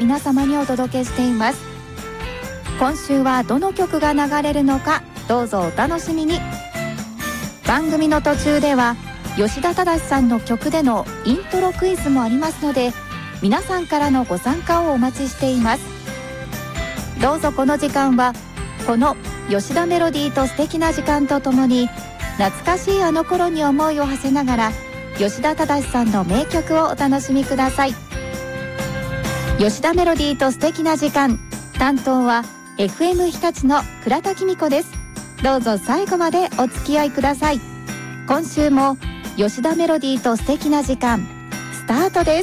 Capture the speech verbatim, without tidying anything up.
皆様にお届けしています。今週はどの曲が流れるのか、どうぞお楽しみに。番組の途中では吉田忠さんの曲でのイントロクイズもありますので、皆さんからのご参加をお待ちしています。どうぞこの時間はこの吉田メロディーと素敵な時間とともに、懐かしいあの頃に思いを馳せながら吉田忠さんの名曲をお楽しみください。吉田メロディーと素敵な時間、担当は エフエム 日立の倉田紀美子です。どうぞ最後までお付き合いください。今週も吉田メロディーと素敵な時間スタートです。